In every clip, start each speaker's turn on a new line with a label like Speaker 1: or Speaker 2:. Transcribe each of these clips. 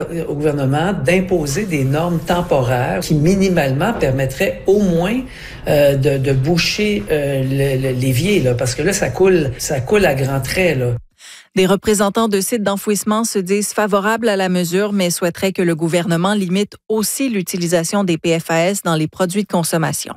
Speaker 1: Au gouvernement d'imposer des normes temporaires qui minimalement permettraient au moins de boucher l'évier, là, parce que là, ça coule à grands traits, là.
Speaker 2: Des représentants de sites d'enfouissement se disent favorables à la mesure, mais souhaiteraient que le gouvernement limite aussi l'utilisation des PFAS dans les produits de consommation.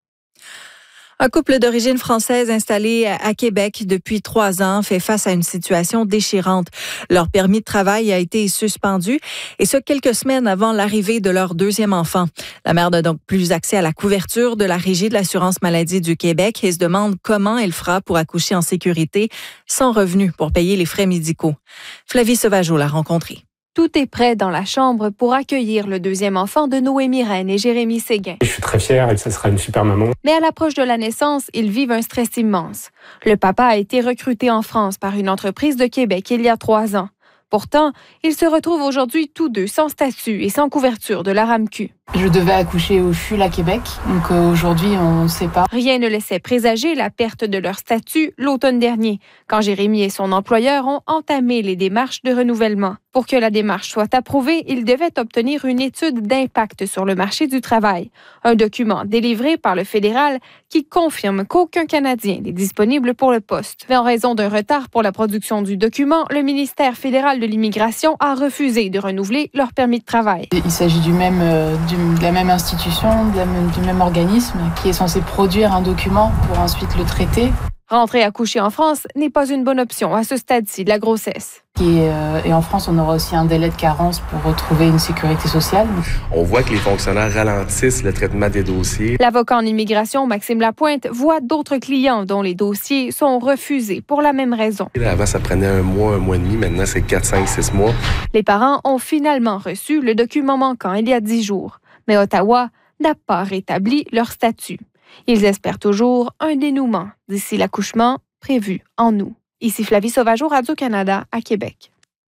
Speaker 2: Un couple d'origine française installé à Québec depuis 3 ans fait face à une situation déchirante. Leur permis de travail a été suspendu et ce, quelques semaines avant l'arrivée de leur 2e enfant. La mère n'a donc plus accès à la couverture de la Régie de l'assurance maladie du Québec et se demande comment elle fera pour accoucher en sécurité sans revenu pour payer les frais médicaux. Flavie Sauvageau l'a rencontrée.
Speaker 3: Tout est prêt dans la chambre pour accueillir le 2e enfant de Noémie Reine et Jérémy Séguin.
Speaker 4: Je suis très fier et ça sera une super maman.
Speaker 3: Mais à l'approche de la naissance, ils vivent un stress immense. Le papa a été recruté en France par une entreprise de Québec il y a 3 ans. Pourtant, ils se retrouvent aujourd'hui tous deux sans statut et sans couverture de la RAMQ.
Speaker 5: Je devais accoucher au FUL à Québec, donc aujourd'hui, on ne sait pas.
Speaker 3: Rien ne laissait présager la perte de leur statut l'automne dernier, quand Jérémy et son employeur ont entamé les démarches de renouvellement. Pour que la démarche soit approuvée, ils devaient obtenir une étude d'impact sur le marché du travail, un document délivré par le fédéral qui confirme qu'aucun Canadien n'est disponible pour le poste. Mais en raison d'un retard pour la production du document, le ministère fédéral de l'Immigration a refusé de renouveler leur permis de travail.
Speaker 5: Il s'agit de la même institution, du même organisme qui est censé produire un document pour ensuite le traiter.
Speaker 3: Rentrer accoucher en France n'est pas une bonne option à ce stade-ci de la grossesse.
Speaker 5: Et en France, on aura aussi un délai de carence pour retrouver une sécurité sociale.
Speaker 6: On voit que les fonctionnaires ralentissent le traitement des dossiers.
Speaker 3: L'avocat en immigration, Maxime Lapointe, voit d'autres clients dont les dossiers sont refusés pour la même raison.
Speaker 6: Avant, ça prenait 1 mois, 1 mois et demi. Maintenant, c'est 4, 5, 6 mois.
Speaker 3: Les parents ont finalement reçu le document manquant il y a 10 jours. Mais Ottawa n'a pas rétabli leur statut. Ils espèrent toujours un dénouement d'ici l'accouchement prévu en août. Ici Flavie Sauvageau, Radio-Canada, à Québec.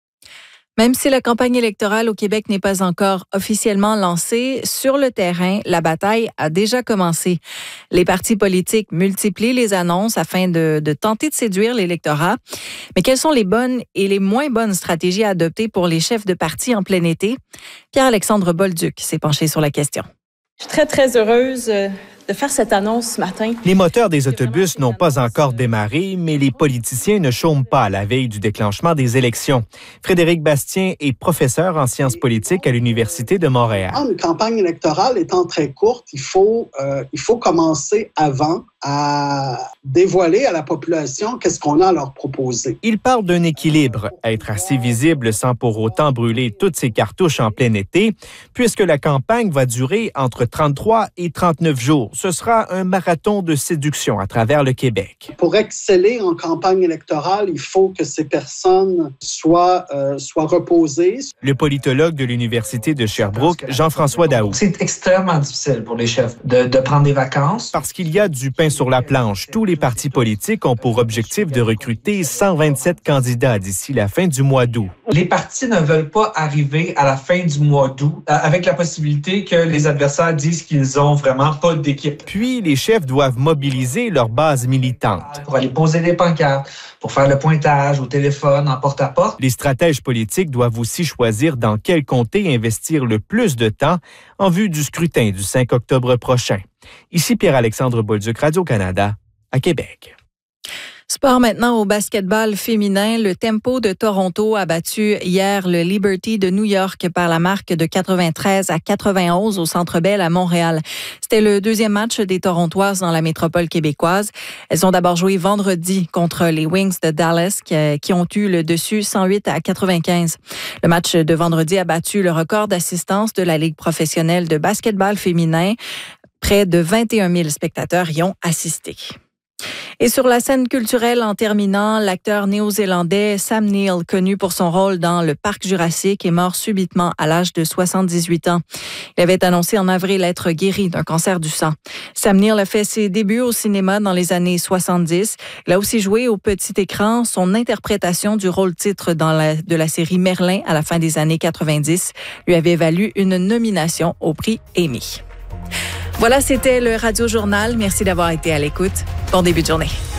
Speaker 2: Même si la campagne électorale au Québec n'est pas encore officiellement lancée, sur le terrain, la bataille a déjà commencé. Les partis politiques multiplient les annonces afin de tenter de séduire l'électorat. Mais quelles sont les bonnes et les moins bonnes stratégies à adopter pour les chefs de parti en plein été? Pierre-Alexandre Bolduc s'est penché sur la question.
Speaker 7: Je suis très, très heureuse de faire cette annonce ce matin.
Speaker 8: Les moteurs des autobus n'ont pas encore démarré, mais les politiciens ne chôment pas à la veille du déclenchement des élections. Frédéric Bastien est professeur en sciences politiques à l'Université de Montréal.
Speaker 9: Une campagne électorale étant très courte, il faut commencer avant à dévoiler à la population qu'est-ce qu'on a à leur proposer.
Speaker 8: Il parle d'un équilibre, être assez visible sans pour autant brûler toutes ses cartouches en plein été, puisque la campagne va durer entre 33 et 39 jours. Ce sera un marathon de séduction à travers le Québec.
Speaker 9: Pour exceller en campagne électorale, il faut que ces personnes soient reposées.
Speaker 8: Le politologue de l'Université de Sherbrooke, Jean-François Daou.
Speaker 10: C'est extrêmement difficile pour les chefs de prendre des vacances.
Speaker 8: Parce qu'il y a du pain sur la planche. Tous les partis politiques ont pour objectif de recruter 127 candidats d'ici la fin du mois d'août.
Speaker 10: Les partis ne veulent pas arriver à la fin du mois d'août avec la possibilité que les adversaires disent qu'ils ont vraiment pas d'équipe.
Speaker 8: Puis, les chefs doivent mobiliser leur base militante.
Speaker 10: Pour aller poser des pancartes, pour faire le pointage au téléphone, en porte-à-porte.
Speaker 8: Les stratèges politiques doivent aussi choisir dans quel comté investir le plus de temps en vue du scrutin du 5 octobre prochain. Ici Pierre-Alexandre Bolduc, Radio-Canada, à Québec.
Speaker 2: Sport maintenant au basketball féminin. Le Tempo de Toronto a battu hier le Liberty de New York par la marque de 93-91 au Centre Bell à Montréal. C'était le 2e match des Torontoises dans la métropole québécoise. Elles ont d'abord joué vendredi contre les Wings de Dallas qui ont eu le dessus 108-95. Le match de vendredi a battu le record d'assistance de la Ligue professionnelle de basketball féminin. Près de 21 000 spectateurs y ont assisté. Et sur la scène culturelle, en terminant, l'acteur néo-zélandais Sam Neill, connu pour son rôle dans le Parc Jurassique, est mort subitement à l'âge de 78 ans. Il avait annoncé en avril être guéri d'un cancer du sang. Sam Neill a fait ses débuts au cinéma dans les années 70. Il a aussi joué au petit écran. Son interprétation du rôle-titre de la série Merlin à la fin des années 90 lui avait valu une nomination au prix Emmy. Voilà, c'était le Radio Journal. Merci d'avoir été à l'écoute. Bon début de journée.